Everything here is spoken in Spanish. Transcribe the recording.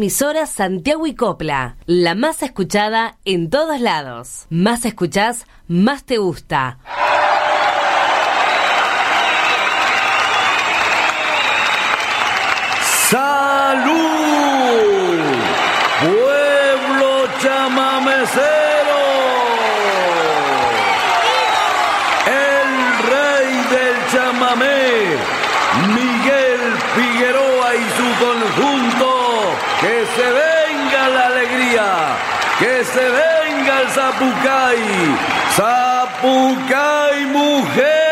emisora Santiago y Copla, la más escuchada en todos lados. Más escuchás, más te gusta. ¡Salud! ¡Pueblo chamamecero! El rey del chamamé, Miguel Figueroa y su conjunto. ¡Que se venga la alegría! ¡Que se venga el Zapucay! ¡Zapucay, mujer!